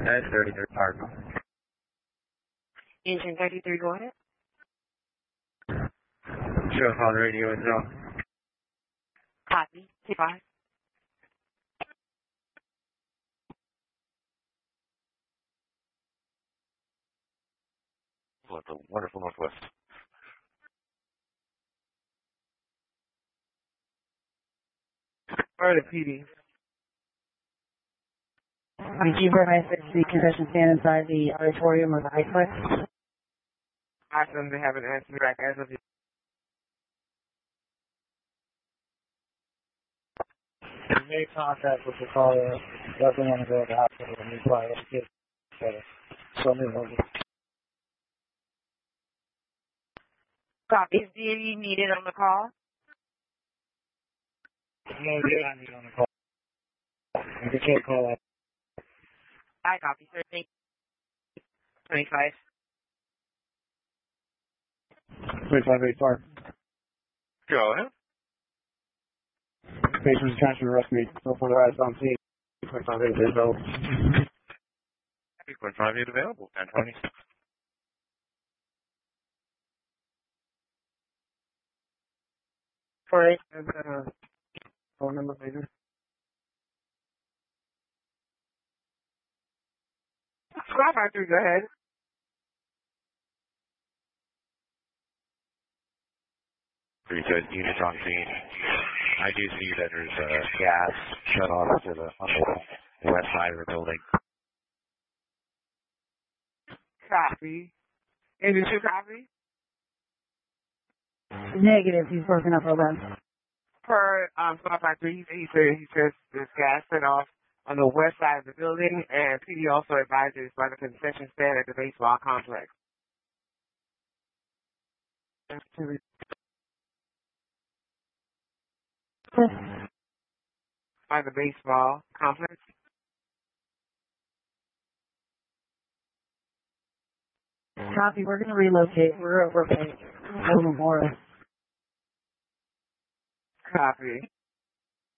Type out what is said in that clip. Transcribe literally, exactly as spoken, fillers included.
That's thirty-three Park. Engine thirty-three, go ahead. Show on radio as well. Copy. T five. What the wonderful Northwest. Where are the P D? Did you provide the concession stand inside the auditorium or the Iceflex? I them they haven't answered me back as of yet. You made contact with the caller. Doesn't want to go to the hospital and reply. So move over. Copy. Is D N E needed on the call? No, you're not needed on the call. You can't call up. I copy, sir. Thank you. twenty-five. twenty-five eight Park. Go ahead. Patient's transfer to rescue. So for the rest on scene. twenty-five eight is over. two point five eight available. ten twenty. four eight and uh, phone number, please. Squad Factory, go ahead. Three good units on scene. I do see that there's uh, gas shut off to the, on the west side of the building. Copy. Engine two, copy. Negative. He's working up a bit. Per um, Squad Factory, he, he said he says there's gas set off on the west side of the building, and P D also advises by the concession stand at the baseball complex. By the baseball complex. Copy. We're going to relocate. We're over by Memorial. Copy.